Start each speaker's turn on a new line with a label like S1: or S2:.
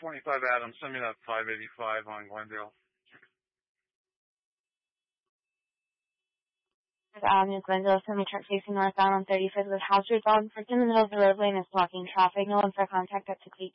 S1: 25 Adams, send me that 585 on Glendale.
S2: Avenue, Glendale, semi-truck facing northbound on 35th with house routes on. Parked in the middle of the roadway and is blocking traffic. No one for contact at 618.